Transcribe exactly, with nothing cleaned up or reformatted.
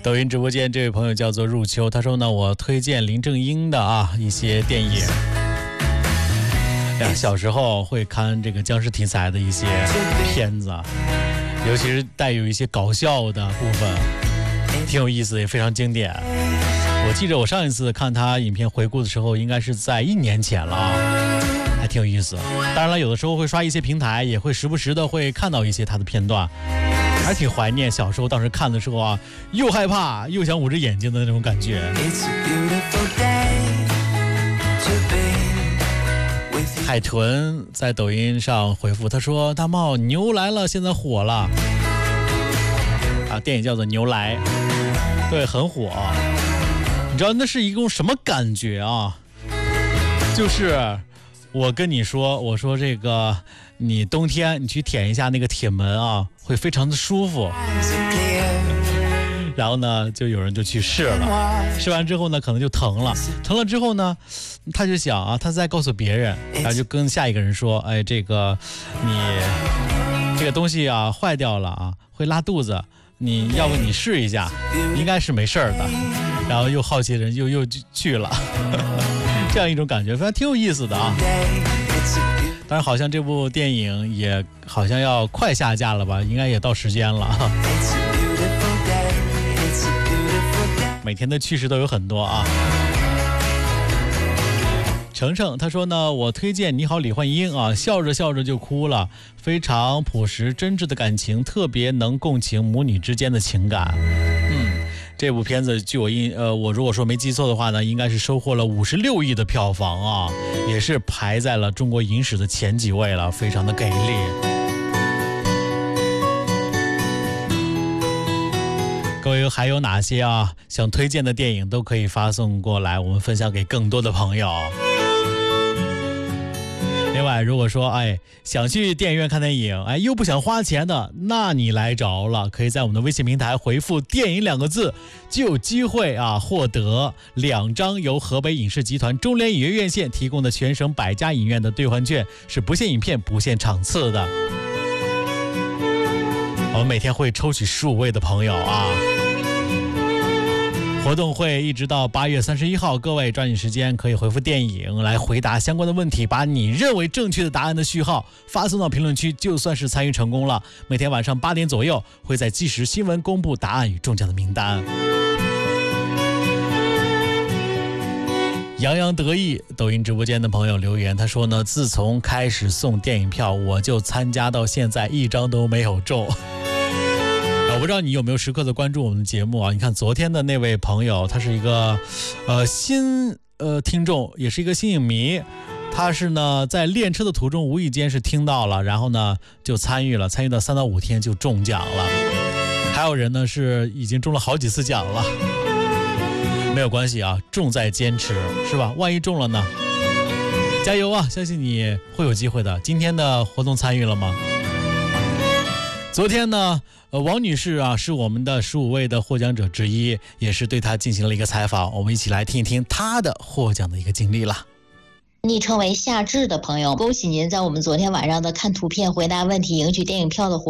抖音直播间这位朋友叫做入秋，他说呢，我推荐林正英的啊一些电影。呀，小时候会看这个僵尸题材的一些片子，尤其是带有一些搞笑的部分，挺有意思，也非常经典。我记得我上一次看他影片回顾的时候，应该是在一年前了啊，还挺有意思。当然了，有的时候会刷一些平台，也会时不时的会看到一些他的片段，还挺怀念小时候当时看的时候啊，又害怕又想捂着眼睛的那种感觉。海豚在抖音上回复，他说：“大茂，牛来了，现在火了啊！电影叫做《牛来》，对，很火。你知道那是一种什么感觉啊？就是我跟你说，我说这个，你冬天你去舔一下那个铁门啊，会非常的舒服。”然后呢，就有人就去试了，试完之后呢，可能就疼了，疼了之后呢，他就想啊，他再告诉别人，然后就跟下一个人说，哎，这个你这个东西啊坏掉了啊，会拉肚子，你要不你试一下，应该是没事儿的。然后又好奇的人又又去了，这样一种感觉，反正挺有意思的啊。当然，好像这部电影也好像要快下架了吧，应该也到时间了。每天的趣事都有很多啊。程程他说呢，我推荐你好李焕英啊，笑着笑着就哭了，非常朴实真挚的感情，特别能共情母女之间的情感。嗯，这部片子据我印呃我如果说没记错的话呢，应该是收获了五十六亿的票房啊，也是排在了中国影史的前几位了，非常的给力。各位还有哪些啊想推荐的电影都可以发送过来，我们分享给更多的朋友。另外，如果说哎想去电影院看电影，哎又不想花钱的，那你来着了，可以在我们的微信平台回复电影两个字，就有机会啊获得两张由河北影视集团中联影业院线提供的全省百家影院的兑换券，是不限影片不限场次的。我们每天会抽取十五位的朋友啊，活动会一直到八月三十一号，各位抓紧时间可以回复电影来回答相关的问题，把你认为正确的答案的序号发送到评论区，就算是参与成功了。每天晚上八点左右会在即时新闻公布答案与中奖的名单。洋洋得意抖音直播间的朋友留言，他说呢，自从开始送电影票，我就参加到现在，一张都没有中。我不知道你有没有时刻的关注我们的节目啊？你看昨天的那位朋友，他是一个呃新呃听众，也是一个新影迷，他是呢在练车的途中无意间是听到了，然后呢就参与了，参与到三到五天就中奖了。还有人呢是已经中了好几次奖了。没有关系啊，重在坚持，是吧？万一中了呢？加油啊！相信你会有机会的。今天的活动参与了吗？昨天呢，呃，王女士啊是我们的十五位的获奖者之一，也是对她进行了一个采访，我们一起来听一听她的获奖的一个经历了。 昵称为夏至的朋友，恭喜您在我们昨天晚上的看图片回答问题赢取电影票的活